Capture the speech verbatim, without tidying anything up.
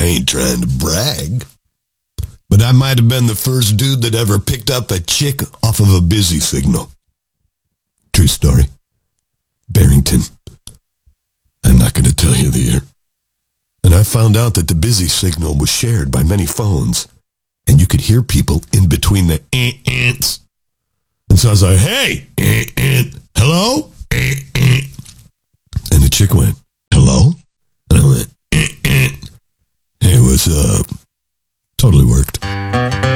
ain't trying to brag, but I might have been the first dude that ever picked up a chick off of a busy signal. True story. Barrington. I'm not going to tell you the year. And I found out that the busy signal was shared by many phones, and you could hear people in between the eh-ants. And so I was like, hey, eh-ant, hello? Eh-ant. And the chick went,